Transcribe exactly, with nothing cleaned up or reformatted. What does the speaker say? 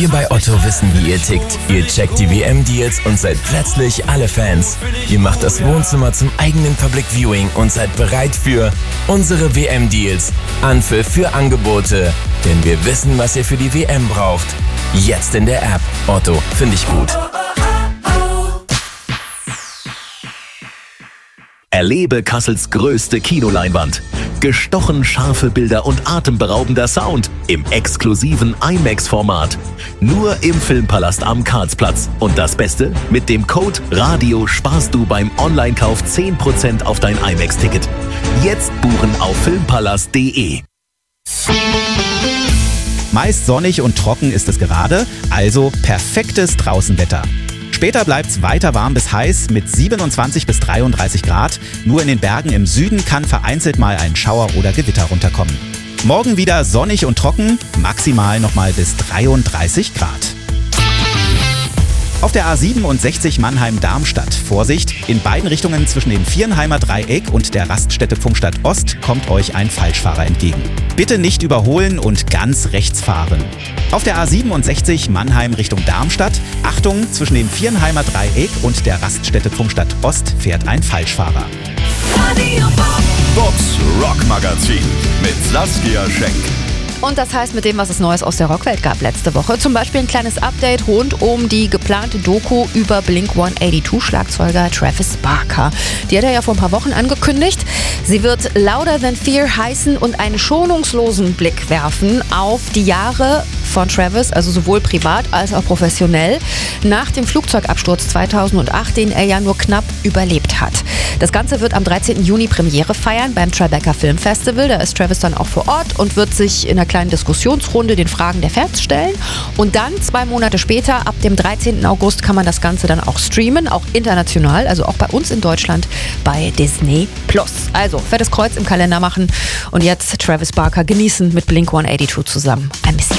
Wir bei Otto wissen, wie ihr tickt. Ihr checkt die W M-Deals und seid plötzlich alle Fans. Ihr macht das Wohnzimmer zum eigenen Public Viewing und seid bereit für unsere W M-Deals. Anpfiff für Angebote. Denn wir wissen, was ihr für die W M braucht. Jetzt in der App. Otto, finde ich gut. Erlebe Kassels größte Kinoleinwand. Gestochen scharfe Bilder und atemberaubender Sound im exklusiven IMAX-Format. Nur im Filmpalast am Karlsplatz. Und das Beste? Mit dem Code RADIO sparst du beim Online-Kauf zehn Prozent auf dein IMAX-Ticket. Jetzt buchen auf filmpalast punkt de. Meist sonnig und trocken ist es gerade, also perfektes Draußenwetter. Später bleibt's weiter warm bis heiß mit siebenundzwanzig bis dreiunddreißig Grad. Nur in den Bergen im Süden kann vereinzelt mal ein Schauer oder Gewitter runterkommen. Morgen wieder sonnig und trocken, maximal nochmal bis dreiunddreißig Grad. Auf der A siebenundsechzig Mannheim-Darmstadt. Vorsicht, in beiden Richtungen zwischen dem Viernheimer Dreieck und der Raststätte Pfungstadt Ost kommt euch ein Falschfahrer entgegen. Bitte nicht überholen und ganz rechts fahren. Auf der A siebenundsechzig Mannheim Richtung Darmstadt. Achtung, zwischen dem Viernheimer Dreieck und der Raststätte Pfungstadt Ost fährt ein Falschfahrer. Bobs Rock Magazin mit Saskia Schenk. Und das heißt mit dem, was es Neues aus der Rockwelt gab letzte Woche. Zum Beispiel ein kleines Update rund um die geplante Doku über Blink hundertzweiundachtzig-Schlagzeuger Travis Barker. Die hat er ja vor ein paar Wochen angekündigt. Sie wird Louder Than Fear heißen und einen schonungslosen Blick werfen auf die Jahre von Travis, also sowohl privat als auch professionell, nach dem Flugzeugabsturz zweitausendacht, den er ja nur knapp überlebt hat. Das Ganze wird am dreizehnten Juni Premiere feiern beim Tribeca Film Festival. Da ist Travis dann auch vor Ort und wird sich in einer kleinen Diskussionsrunde den Fragen der Fans stellen. Und dann, zwei Monate später, ab dem dreizehnten August, kann man das Ganze dann auch streamen, auch international, also auch bei uns in Deutschland, bei Disney Plus. Also, fettes Kreuz im Kalender machen und jetzt Travis Barker genießen mit Blink hundertzweiundachtzig zusammen. Ein bisschen.